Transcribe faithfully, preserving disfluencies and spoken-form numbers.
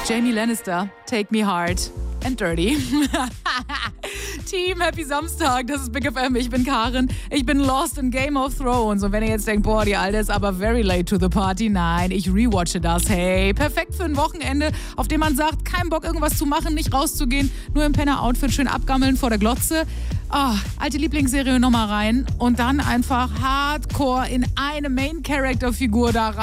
Jamie Lannister, Take Me Hard and Dirty. Team, happy Samstag, das ist Big F M, ich bin Karin, ich bin lost in Game of Thrones und wenn ihr jetzt denkt, boah, die Alte ist aber very late to the party, nein, ich rewatche das, hey, perfekt für ein Wochenende, auf dem man sagt, kein Bock irgendwas zu machen, nicht rauszugehen, nur im Penner-Outfit schön abgammeln vor der Glotze. Oh, alte Lieblingsserie nochmal rein und dann einfach hardcore in eine Main-Character-Figur da rein.